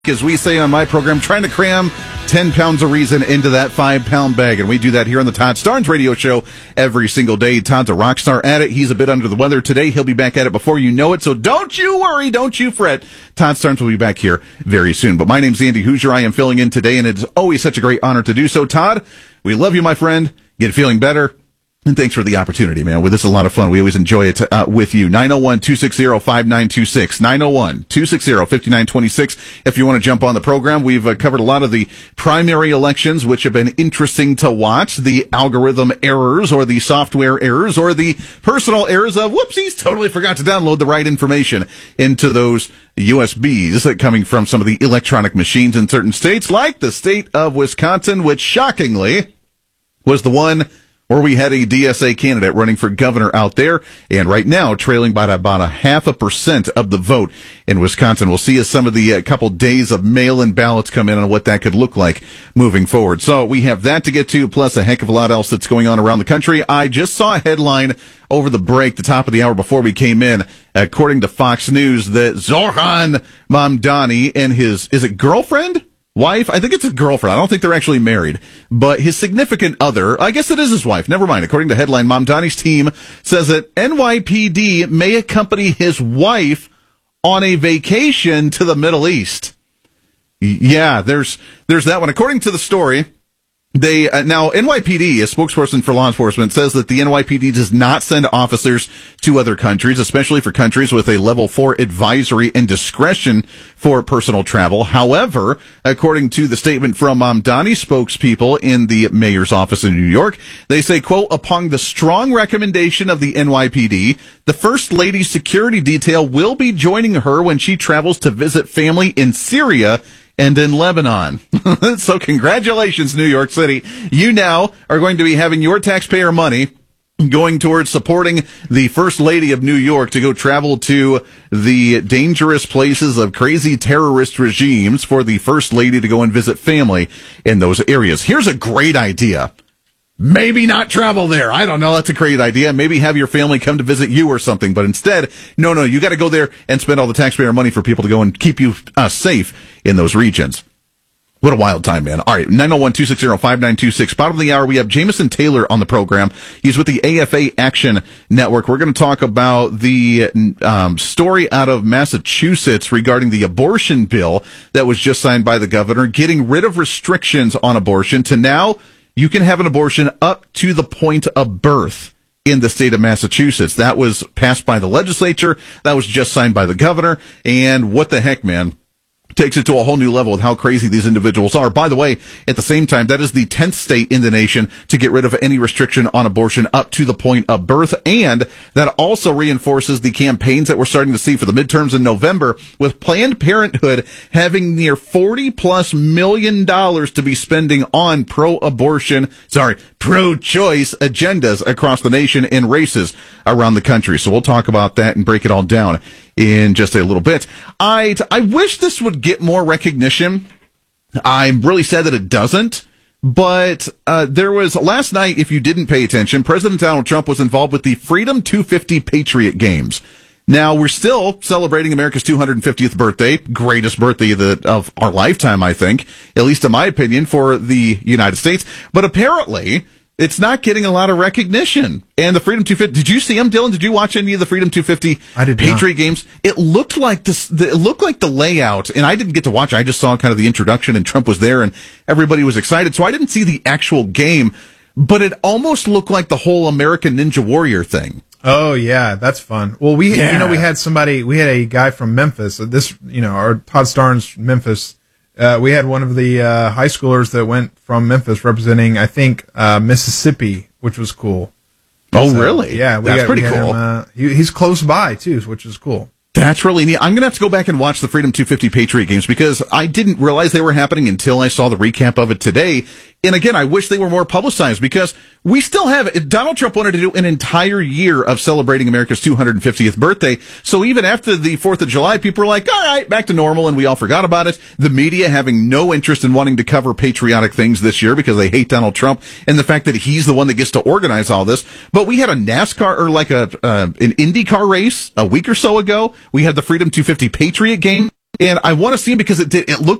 As we say on my program, trying to cram 10 pounds of reason into that 5-pound bag. And we do that here on the Todd Starnes radio show every single day. Todd's a rock star at it. He's a bit under the weather today. He'll be back at it before you know it. So don't you worry. Don't you fret. Todd Starnes will be back here very soon. But my name's Andy Hoosier. I am filling in today, and it's always such a great honor to do so. Todd, we love you, my friend. Get feeling better. And thanks for the opportunity, man. Well, this is a lot of fun. We always enjoy it with you. 901-260-5926. 901-260-5926. If you want to jump on the program, we've covered a lot of the primary elections, which have been interesting to watch. The algorithm errors or the software errors or the personal errors of, whoopsies, totally forgot to download the right information into those USBs coming from some of the electronic machines in certain states, like the state of Wisconsin, which shockingly was the one where we had a DSA candidate running for governor out there, and right now trailing by about 0.5% of the vote in Wisconsin. We'll see as some of the couple days of mail-in ballots come in on what that could look like moving forward. So we have that to get to, plus a heck of a lot else that's going on around the country. I just saw a headline over the break, the top of the hour before we came in, according to Fox News, that Zohran Mamdani and his, is it girlfriend? Wife? I think it's a girlfriend. I don't think they're actually married. But his significant other, I guess it is his wife. Never mind. According to headline, Mamdani's team says that NYPD may accompany his wife on a vacation to the Middle East. Yeah, there's that one. According to the story, now NYPD, a spokesperson for law enforcement, says that the NYPD does not send officers to other countries, especially for countries with a level 4 advisory and discretion for personal travel. However, according to the statement from Mamdani spokespeople in the mayor's office in New York, they say, quote, upon the strong recommendation of the NYPD, the First Lady's security detail will be joining her when she travels to visit family in Syria and in Lebanon. So congratulations, New York City. You now are going to be having your taxpayer money going towards supporting the First Lady of New York to go travel to the dangerous places of crazy terrorist regimes for the First Lady to go and visit family in those areas. Here's a great idea. Maybe not travel there. I don't know. That's a great idea. Maybe have your family come to visit you or something. But instead, no, you got to go there and spend all the taxpayer money for people to go and keep you safe in those regions. What a wild time, man. All right, 901-260-5926. Bottom of the hour, we have Jameson Taylor on the program. He's with the AFA Action Network. We're going to talk about the story out of Massachusetts regarding the abortion bill that was just signed by the governor, getting rid of restrictions on abortion to now you can have an abortion up to the point of birth in the state of Massachusetts. That was passed by the legislature. That was just signed by the governor. And what the heck, man? Takes it to a whole new level with how crazy these individuals are. By the way, at the same time, that is the 10th state in the nation to get rid of any restriction on abortion up to the point of birth. And that also reinforces the campaigns that we're starting to see for the midterms in November, with Planned Parenthood having near $40+ million to be spending on pro-choice agendas across the nation in races around the country. So we'll talk about that and break it all down in just a little bit. I wish this would get more recognition. I'm really sad that it doesn't. But there was last night, if you didn't pay attention, President Donald Trump was involved with the Freedom 250 Patriot Games. Now, we're still celebrating America's 250th birthday, greatest birthday of our lifetime, I think, at least in my opinion, for the United States. But apparently, it's not getting a lot of recognition. And the Freedom 250, did you see them, Dylan? Did you watch any of the Freedom 250 Patriot Games? It looked like the layout, and I didn't get to watch it. I just saw kind of the introduction, and Trump was there, and everybody was excited. So I didn't see the actual game, but it almost looked like the whole American Ninja Warrior thing. Oh yeah, that's fun. Well, we had a guy from Memphis. Our Todd Starnes Memphis. We had one of the high schoolers that went from Memphis representing, I think, Mississippi, which was cool. Oh, really? Yeah, that's pretty cool. He's close by too, which is cool. That's really neat. I'm going to have to go back and watch the Freedom 250 Patriot Games because I didn't realize they were happening until I saw the recap of it today. And again, I wish they were more publicized because we still have, Donald Trump wanted to do an entire year of celebrating America's 250th birthday. So even after the 4th of July, people were like, all right, back to normal, and we all forgot about it. The media having no interest in wanting to cover patriotic things this year because they hate Donald Trump and the fact that he's the one that gets to organize all this. But we had a NASCAR or an IndyCar race a week or so ago. We had the Freedom 250 Patriot game. And I want to see him because it looked